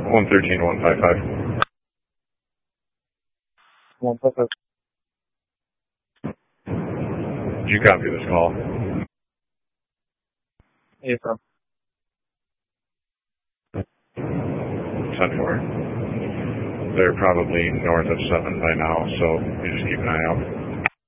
113-155. 155. Did you copy this call? Yes, sir. 10-4. They're probably north of 7 by now, so you just keep an eye out.